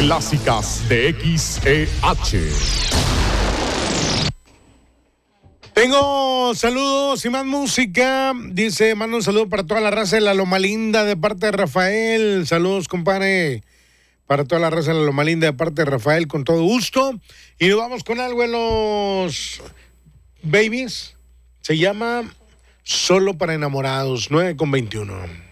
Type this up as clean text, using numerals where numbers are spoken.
clásicas de XEH. Tengo saludos y más música. Dice, mando un saludo para toda la raza de la Loma Linda de parte de Rafael. Saludos, compadre, para toda la raza de la Loma Linda de parte de Rafael, con todo gusto. Y nos vamos con algo en los Babies. Se llama Solo para Enamorados, 9:21.